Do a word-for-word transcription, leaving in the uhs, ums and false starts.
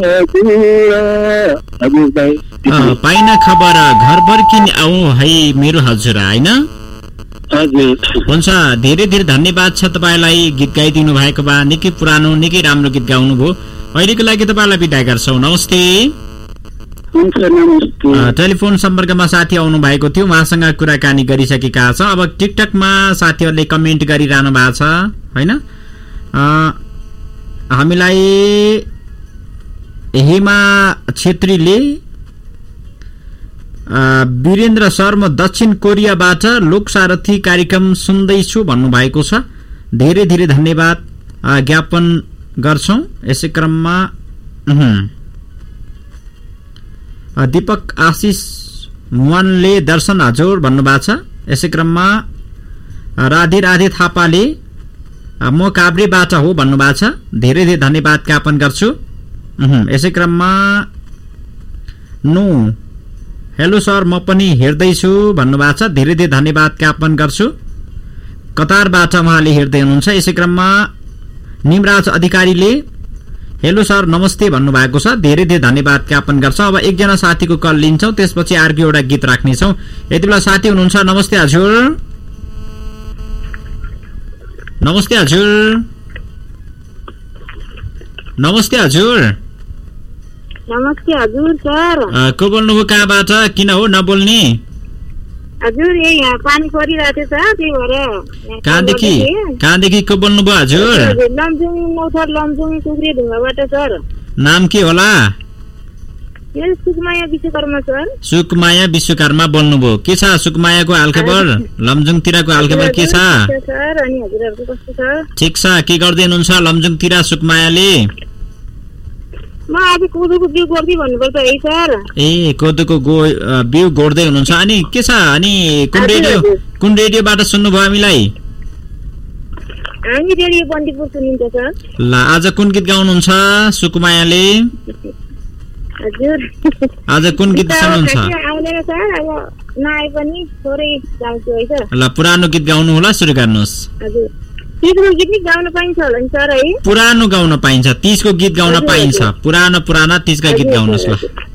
पाइन खबर घर फर्किन आऊ है मेरो हजुर होइन हुन्छ धेरै धेरै धन्यवाद छ तपाईँलाई गीत गाइदिनु भएको भए निकै पुरानो निकै राम्रो गीत गाउनुभयो अहिलेको लागि तपाईँलाई बिदा गर्छौँ नमस्ते टेलिफोन सम्पर्कमा साथी आउनु भएको थियो उहाँसँग कुराकानी गरिसकेका छौँ अब टिकटकमा साथीहरूले कमेन्ट गरिरहनु भएको छ होइन हामीलाई हेमा छेत्रीले वीरेन्द्र सर म दक्षिण कोरियाबाट लोकसारथी कार्यक्रम सुन्दैछु भन्नुभएको छ धेरै धेरै धन्यवाद ज्ञापन गर्छौं यसै क्रममा दीपक आशिष मुवानले दर्शन हजुर भन्नुभएको छ यसै क्रममा राधे राधे थापाले म काभ्रेबाट हो भन्नुभएको छ धेरै धेरै धन्यवाद ज्ञापन गर्छु यसै क्रममा नो हेलो सर म पनि हेर्दैछु भन्नुभएको छ धेरै धेरै धन्यवाद ज्ञापन गर्छु कतारबाट उहाँले हेर्दै हुनुहुन्छ यसै क्रममा निमराज अधिकारीले हेलो सर नमस्ते भन्नुभएको छ धेरै धेरै धन्यवाद ज्ञापन गर्छौं अब एकजना साथीको कल लिन्छौं त्यसपछि अर्को एउटा गीत राख्नेछौं यति बेला साथी हुनुहुन्छ नमस्ते हजुर नमस्ते हजुर नमस्ते हजुर नमस्ते हजुर सर को बोल्नुभयो कहाँबाट किन हो नबोल्ने हजुर ए यहाँ पानी परिरहेको छ त्यही भएर कहाँदेखि कहाँदेखि को बोल्नुभयो हजुर लमजुङ नौथर लमजुङ कुक्रे ढुङ्गाबाट सर नाम के होला सुकमाया विश्वकर्मा सर सुकमाया विश्वकर्मा बोल्नुभयो के छ सुकमायाको हालखबर लमजुङतिरको हालखबर के छ सर अनि हजुरहरुको कस्तो छ ठीक छ के गर्दै हुनुहुन्छ लमजुङतिर सुकमायाले म आज कोदोको बिउ गोड्दै भन्नुपर्छ है सर ए कोदोको बिउ गोड्दै हुनुहुन्छ अनि के छ अनि कुन रेडियो कुन रेडियोबाट सुन्नुभयो हामीलाई हामी रेडियो बन्दीपुर सुनिन्छ सर ल आज कुन गीत गाउनुहुन्छ सुकुमायाले हजुर आज कुन गीत सुन्नुहुन्छ आउँदैन सर अब नआए पनि थोरै गाउँछु है सर ल पुरानो गीत गाउनु होला सुरु गर्नुहोस् हजुर तीसको गीत नि गाउन पाइन्छ होला नि सर है पुरानो गाउन पाइन्छ तीसको गीत गाउन पाइन्छ पुरानो पुराना तीसका गीत गाउनुहोस् ल